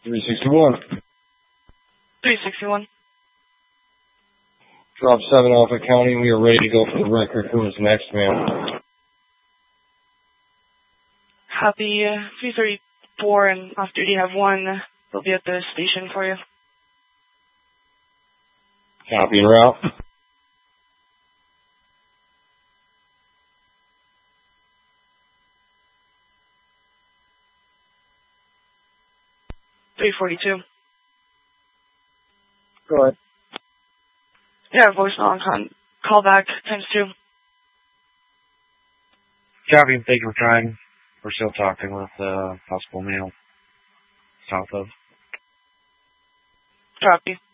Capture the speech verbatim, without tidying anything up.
three sixty-one. three sixty-one. Drop seven Alpha County. We are ready to go for the record. Who is next, ma'am? Happy uh, three thirty-four and off duty have one. They'll be at the station for you. Copy and route. three forty-two. Go ahead. Yeah, voicemail on con- call back times two. Copy. Thank you for trying. We're still talking with uh, possible mail south of. Copy.